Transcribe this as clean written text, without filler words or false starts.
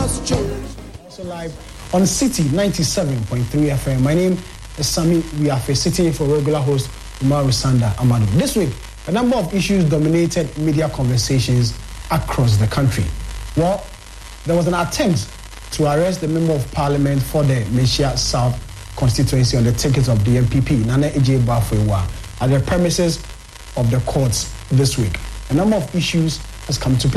Also live on City 97.3 FM. My name is Sami Wiafe, sitting in for regular host Umaru Sanda Amadu. This week, a number of issues dominated media conversations across the country. Well, there was an attempt to arrest the Member of Parliament for the Mechia South constituency on the ticket of the MPP, Nana Ejie Bafwewa, at the premises of the courts this week. A number of issues has come to play.